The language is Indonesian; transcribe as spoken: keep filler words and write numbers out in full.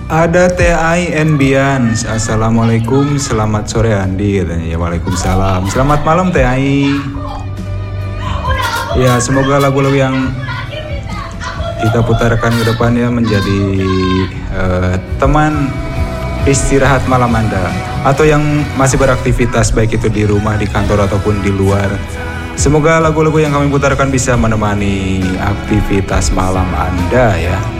Ada T I and Bians. Assalamualaikum, selamat sore Andi katanya. Ya, waalaikumsalam. Selamat malam T I. Ya, semoga lagu-lagu yang kita putarkan ke depannya menjadi uh, teman istirahat malam Anda, atau yang masih beraktivitas baik itu di rumah, di kantor ataupun di luar. Semoga lagu-lagu yang kami putarkan bisa menemani aktivitas malam Anda ya.